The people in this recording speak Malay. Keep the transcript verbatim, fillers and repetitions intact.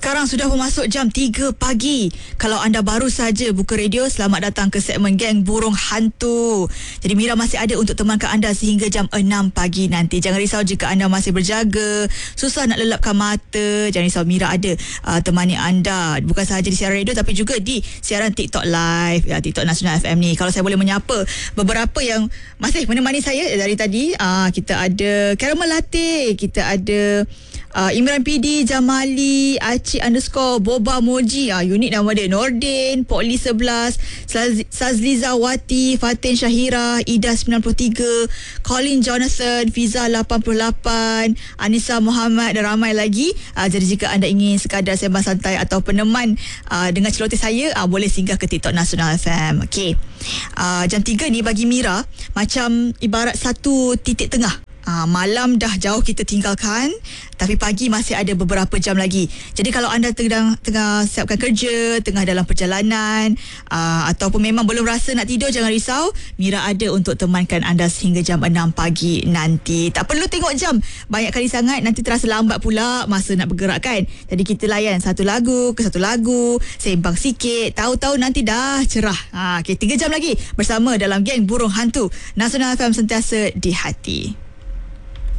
Sekarang sudah memasuk jam tiga pagi. Kalau anda baru saja buka radio, selamat datang ke segmen Geng Burung Hantu. Jadi Mira masih ada untuk temankan anda sehingga jam enam pagi nanti. Jangan risau jika anda masih berjaga, susah nak lelapkan mata. Jangan risau, Mira ada uh, temani anda. Bukan sahaja di siaran radio tapi juga di siaran TikTok Live, ya, TikTok Nasional F M ni. Kalau saya boleh menyapa beberapa yang masih menemani saya dari tadi, uh, kita ada Caramel Latte, kita ada Uh, Imran P D, Jamali, Aci underscore Boba Moji, uh, unit nama dia Nordin, Pokli sebelas, Saz- Sazliza Wati, Fatin Syahira, Ida sembilan puluh tiga, Colin Jonathan, Fiza lapan puluh lapan, Anissa Muhammad dan ramai lagi. uh, Jadi jika anda ingin sekadar sembang santai atau peneman uh, dengan celoteh saya, uh, boleh singgah ke TikTok Nasional F M. Okey, uh, jam tiga ni bagi Mira macam ibarat satu titik tengah. Uh, malam dah jauh kita tinggalkan, tapi pagi masih ada beberapa jam lagi. Jadi kalau anda tengah, tengah siapkan kerja, tengah dalam perjalanan, uh, ataupun memang belum rasa nak tidur, jangan risau, Mira ada untuk temankan anda sehingga jam enam pagi nanti. Tak perlu tengok jam banyak kali sangat, nanti terasa lambat pula masa nak bergerak kan. Jadi kita layan satu lagu ke satu lagu, sembang sikit, tahu-tahu nanti dah cerah. Ha, okay, tiga jam lagi bersama dalam Geng Burung Hantu. Nasional F M, sentiasa di hati.